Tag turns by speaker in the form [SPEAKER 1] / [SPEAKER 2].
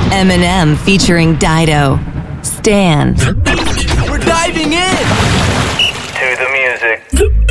[SPEAKER 1] Eminem featuring Dido. Stand.
[SPEAKER 2] We're diving in
[SPEAKER 3] to the music.